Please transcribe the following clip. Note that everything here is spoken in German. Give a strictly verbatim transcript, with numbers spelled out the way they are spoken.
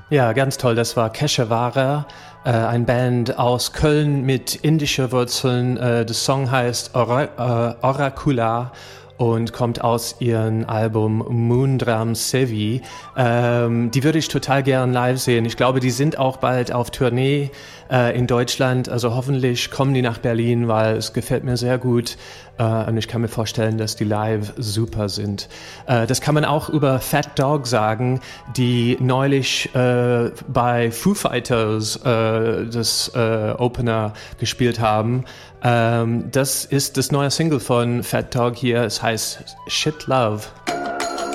Ja, ganz toll. Das war Keshawara, äh, ein Band aus Köln mit indischen Wurzeln. Äh, der Song heißt Ora- äh, Oracula und kommt aus ihrem Album Moondram Sevi. Ähm, die würde ich total gern live sehen. Ich glaube, die sind auch bald auf Tournee äh, in Deutschland. Also hoffentlich kommen die nach Berlin, weil es gefällt mir sehr gut. Äh, und ich kann mir vorstellen, dass die live super sind. Äh, das kann man auch über Fat Dog sagen, die neulich äh, bei Foo Fighters äh, das äh, Opener gespielt haben. Ähm, das ist das neue Single von Fat Dog hier. Es heißt Shit Love.